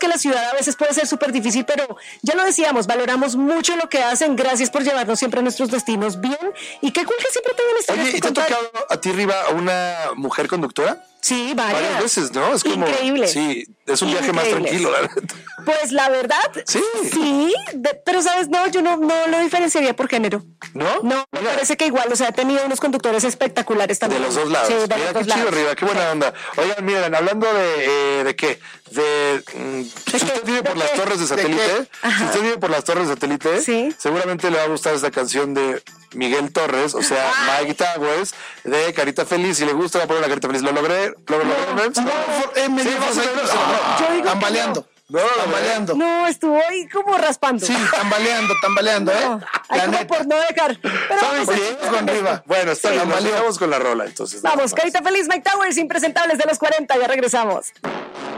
que la ciudad a veces puede ser súper difícil, pero ya lo decíamos, valoramos mucho lo que hacen. Gracias por llevarnos siempre a nuestros destinos bien. Y qué cool que siempre tengan historias. Oye, ¿y te ha tocado a ti, Riva, a una mujer conductora? Sí, varias veces, ¿no? Es como, increíble. sí, es un viaje más tranquilo, la verdad. Pues la verdad, sí, pero sabes, no, yo no lo diferenciaría por género. ¿No? No, me parece que igual, o sea, he tenido unos conductores espectaculares también. De los dos lados. Sí, de Mira, los qué dos chido, lados. Riva, qué buena onda. Oigan, miren, hablando ¿de qué? Si usted vive por las torres de satélite, seguramente le va a gustar esta canción de Miguel Torres, o sea, Mike Towers, de Carita Feliz. Si le gusta, va a poner una Carita Feliz. ¿Lo logré? Yo digo tambaleando. Tambaleando. No, estuvo ahí como raspando. Sí, tambaleando, ¿eh? Hay como por no dejar. Pero vamos con Riva. Bueno, está bien, vamos con la rola, entonces. Vamos, Carita Feliz, Mike Towers, impresentables de los 40, ya regresamos.